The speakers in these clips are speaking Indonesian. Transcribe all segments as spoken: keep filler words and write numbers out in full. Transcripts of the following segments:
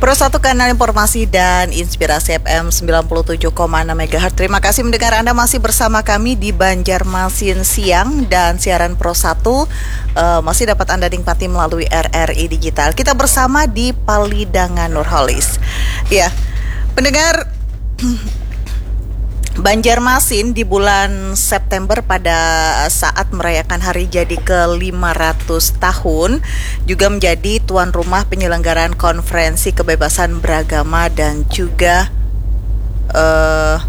Pro satu kanal informasi dan inspirasi F M sembilan puluh tujuh koma enam megahertz. Terima kasih mendengar Anda masih bersama kami di Banjarmasin Siang, dan siaran Pro satu uh, masih dapat Anda nikmati melalui R R I Digital. Kita bersama di Palidangan Nurholis. Ya, pendengar, Banjarmasin di bulan September pada saat merayakan hari jadi ke lima ratus tahun juga menjadi tuan rumah penyelenggaraan konferensi kebebasan beragama dan juga uh,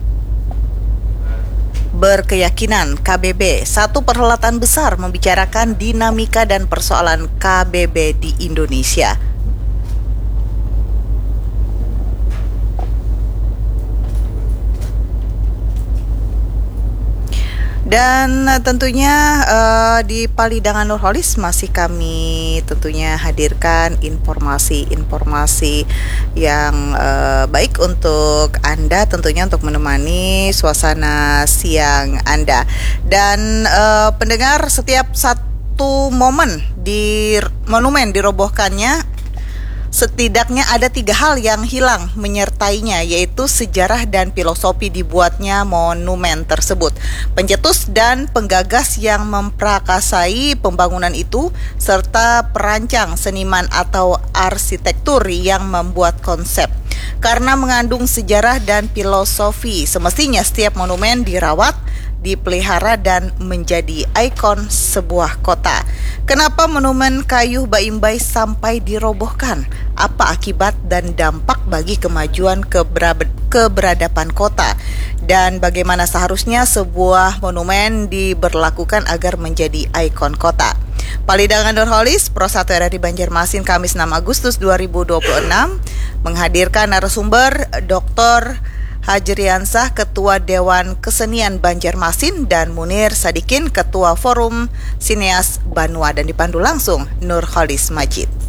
berkeyakinan K B B. Satu perhelatan besar membicarakan dinamika dan persoalan K B B di Indonesia. Dan tentunya uh, di Palidangan Nurholis masih kami tentunya hadirkan informasi-informasi yang uh, baik untuk Anda, tentunya untuk menemani suasana siang Anda. Dan uh, pendengar, setiap satu momen di monumen dirobohkannya, setidaknya ada tiga hal yang hilang menyertainya, yaitu sejarah dan filosofi dibuatnya monumen tersebut, pencetus dan penggagas yang memprakarsai pembangunan itu, serta perancang, seniman atau arsitektur yang membuat konsep. Karena mengandung sejarah dan filosofi, semestinya setiap monumen dirawat, dipelihara dan menjadi ikon sebuah kota. Kenapa monumen kayu Baimbai sampai dirobohkan? Apa akibat dan dampak bagi kemajuan keber- keberadaban kota? Dan bagaimana seharusnya sebuah monumen diberlakukan agar menjadi ikon kota? Palidangan Nurholis, Pro satu R R I Banjarmasin, Kamis enam Agustus dua ribu dua puluh enam menghadirkan narasumber Doktor Hajriansah, Ketua Dewan Kesenian Banjarmasin, dan Munir Sadikin, Ketua Forum Sineas Banua, dan dipandu langsung Nurholis Majid.